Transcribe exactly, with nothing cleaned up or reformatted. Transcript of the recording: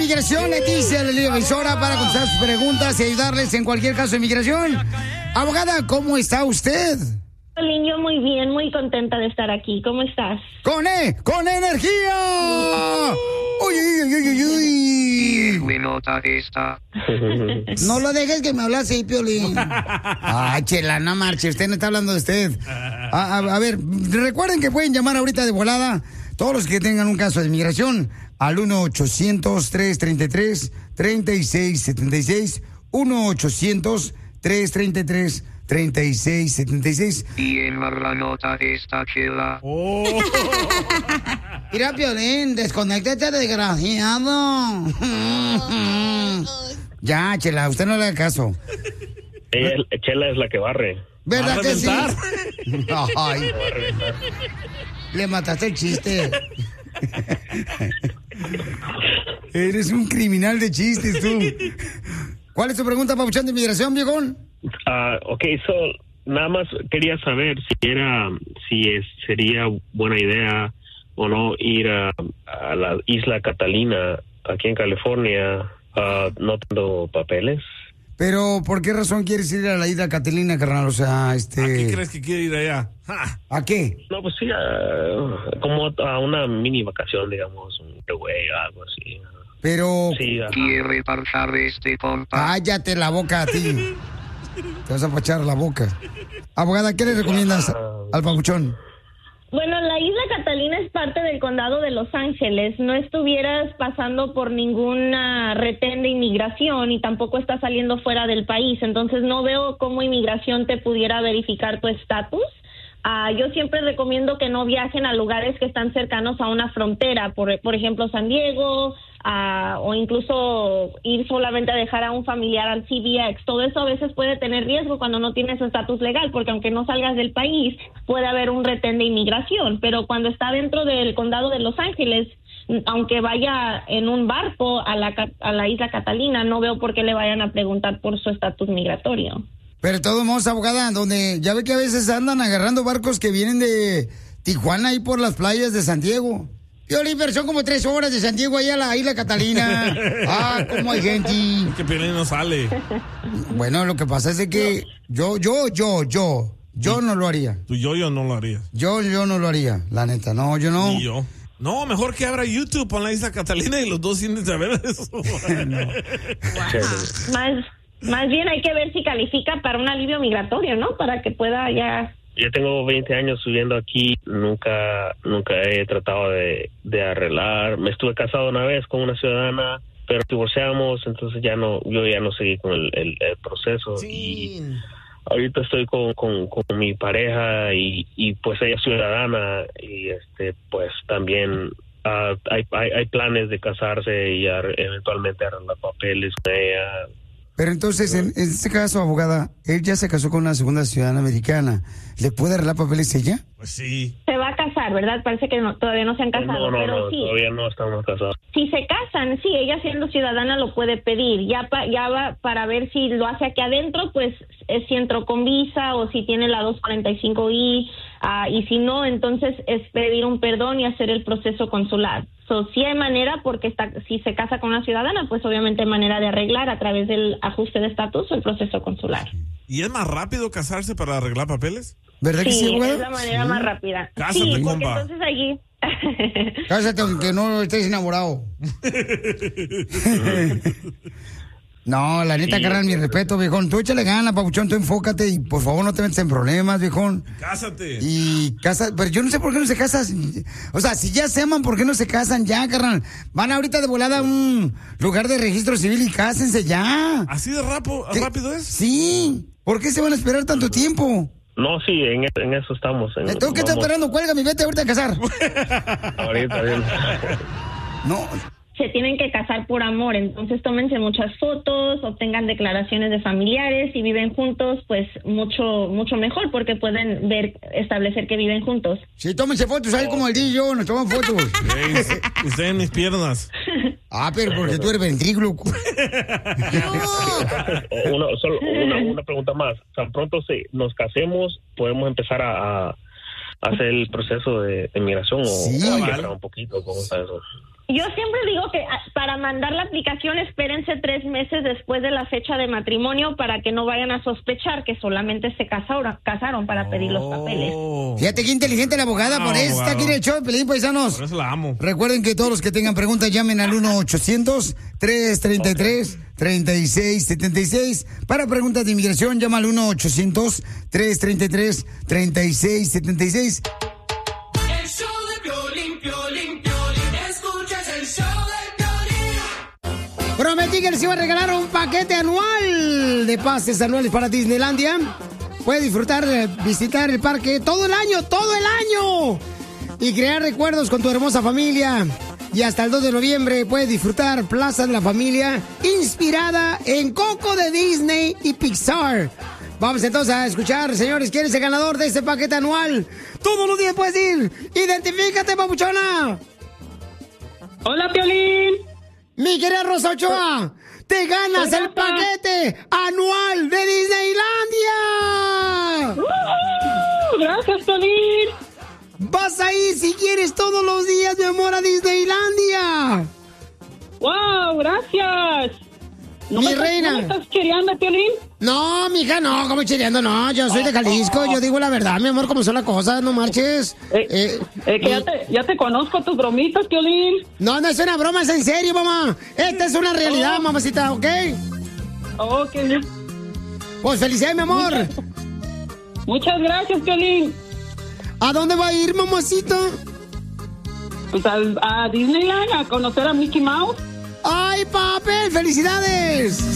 Inmigración, Leticia, la emisora, para contestar sus preguntas y ayudarles en cualquier caso de inmigración. Abogada, ¿cómo está usted? Piolín, yo muy bien, muy contenta de estar aquí. ¿Cómo estás? ¡Con E! ¡Con energía! ¡Uy, uy, uy, uy, uy! Buenota esta. No lo dejes que me hable así, Piolín. Ay, chela, no marche, usted no está hablando de usted. A, a, a ver, recuerden que pueden llamar ahorita de volada todos los que tengan un caso de inmigración al uno ochocientos, tres treinta y tres, treinta y seis setenta y seis. uno ochocientos, tres treinta y tres, treinta y seis setenta y seis. Y en la nota esta chela. Oh. Mira, Piolín, desconéctate, desgraciado. Ya, Chela, usted no le haga caso. Ella, Chela es la que barre. ¿Verdad que sí? Ay, le mataste el chiste. Eres un criminal de chistes, tú. ¿Cuál es tu pregunta, papuchón de inmigración, viejón? Uh, ok, so, nada más quería saber si era, si es, sería buena idea o no ir a, a la isla Catalina, aquí en California, uh, no tengo papeles. Pero, ¿por qué razón quieres ir a la isla Catalina, carnal? O sea, este... ¿A qué crees que quiere ir allá? ¡Ja! ¿A qué? No, pues sí, uh, como a una mini vacación, digamos, un getaway, algo así. Pero... Sí, uh, Quiere pasar este compa. Cállate la boca a ti. Te vas a pachar la boca. Abogada, ¿qué le recomiendas al papuchón? Bueno, la isla Catalina es parte del condado de Los Ángeles. No estuvieras pasando por ninguna retén de inmigración y tampoco estás saliendo fuera del país. Entonces no veo cómo inmigración te pudiera verificar tu estatus. Uh, yo siempre recomiendo que no viajen a lugares que están cercanos a una frontera, por, por ejemplo, San Diego, uh, o incluso ir solamente a dejar a un familiar al C B X. Todo eso a veces puede tener riesgo cuando no tienes estatus legal, porque aunque no salgas del país, puede haber un retén de inmigración. Pero cuando está dentro del condado de Los Ángeles, aunque vaya en un barco a la, a la isla Catalina, no veo por qué le vayan a preguntar por su estatus migratorio. Pero de todos modos, abogada, donde ya ve que a veces andan agarrando barcos que vienen de Tijuana y por las playas de San Diego. Piolín, son como tres horas de San Diego allá a la isla Catalina. Ah, cómo hay gente. Que Piolín no sale. Bueno, lo que pasa es de que yo, yo, yo, yo, yo no lo haría. Tú yo, yo no lo haría. Yo, yo no lo haría, la neta, no, yo no. Ni yo. No, mejor que abra YouTube con la isla Catalina y los dos sin saber eso. No. Wow. Más... Más bien hay que ver si califica para un alivio migratorio, ¿no? Para que pueda ya... Yo tengo veinte años viviendo aquí, nunca nunca he tratado de, de arreglar. Me estuve casado una vez con una ciudadana, pero divorciamos, entonces ya no, yo ya no seguí con el, el, el proceso. Sí. Y ahorita estoy con, con, con mi pareja y, y pues ella es ciudadana y este pues también... Uh, hay, hay, hay planes de casarse y ar- eventualmente arreglar papeles con ella. Pero entonces, en, en este caso, abogada, él ya se casó con una segunda ciudadana americana. ¿Le puede arreglar papeles ella? Pues sí. Se va a casar, ¿verdad? Parece que no, todavía no se han casado. No, no, pero no, sí. todavía no estamos casados. Si se casan, sí, ella siendo ciudadana lo puede pedir. Ya, pa, ya va para ver si lo hace aquí adentro, pues es si entró con visa o si tiene la dos cuarenta y cinco I. Uh, y si no, entonces es pedir un perdón y hacer el proceso consular. So, sí hay manera, porque está, si se casa con una ciudadana, pues obviamente hay manera de arreglar a través del ajuste de estatus o el proceso consular. ¿Y es más rápido casarse para arreglar papeles? ¿Verdad que sí, Sí, abogada? es la manera Sí. más rápida. Cásate, sí, porque compa. entonces allí... Cásate aunque no estés enamorado. No, la neta, Sí. carnal, mi respeto, viejón. Tú échale ganas, papuchón, tú enfócate y por favor no te metas en problemas, viejón. Cásate. Y casa, pero yo no sé por qué no se casan. O sea, si ya se aman, ¿por qué no se casan ya, carnal? Van ahorita de volada a un lugar de registro civil y cásense ya. ¿Así de rapo, ¿Qué? rápido es? Sí. ¿Por qué se van a esperar tanto tiempo? No, sí, en, en eso estamos. En, ¿Tú qué estás vamos- esperando? Cuélgame, vete ahorita a casar. Ahorita bien. No. Se tienen que casar por amor, entonces tómense muchas fotos, obtengan declaraciones de familiares, si viven juntos, pues mucho mucho mejor, porque pueden ver, establecer que viven juntos. Sí, tómense fotos ahí como el día y yo, nos toman fotos. Ey, usted en mis piernas. Ah, pero porque tú eres ventrículo. Una, solo una, una pregunta más. Tan pronto se, nos casemos, podemos empezar a, a hacer el proceso de, de migración o Sí. o hay que esperar un poquito. ¿Cómo está eso? Yo siempre digo que para mandar la aplicación espérense tres meses después de la fecha de matrimonio para que no vayan a sospechar que solamente se casaron, casaron para pedir los papeles. Fíjate qué inteligente la abogada, Ah, por eso está abogado. aquí en el show de Pelín, paisanos. Por eso la amo. Recuerden que todos los que tengan preguntas llamen al uno ochocientos, tres treinta y tres, treinta y seis setenta y seis. Para preguntas de inmigración llama al uno ochocientos, tres treinta y tres, treinta y seis setenta y seis. El show de Piolín, Piolín, Piolín. Escuchas el show de Piolín. Prometí que les iba a regalar un paquete anual de pases anuales para Disneylandia. Puedes disfrutar de visitar el parque todo el año, todo el año. Y crear recuerdos con tu hermosa familia. Y hasta el dos de noviembre puedes disfrutar Plaza de la Familia, inspirada en Coco de Disney y Pixar. Vamos entonces a escuchar, señores, ¿quién es el ganador de este paquete anual? Todos los días puedes ir. Identifícate, papuchona. Hola, Piolín. Mi querida Rosa Ochoa, te ganas Soy el Rosa. paquete anual de Disneylandia. Uh, gracias, Piolín. Vas a ir si quieres todos los días, mi amor, a Disneylandia. Wow, gracias. ¿No Mi me estás- reina. ¿No me estás chireando, Piolín? No, mija, no, como chileando, no. Yo soy de Jalisco, yo digo la verdad, mi amor, como son las cosas, no marches. Eh, Eh, eh, que ya mi- te, ya te conozco tus bromitas, Piolín. No, no es una broma, es en serio, mamá. Esta es una realidad, Oh. mamacita, ¿ok? Ok. Pues felicidades, mi amor. Muchas gracias, Piolín. ¿A dónde va a ir, mamacita? Pues al- a Disneyland a conocer a Mickey Mouse. ¡Ay, papel! ¡Felicidades!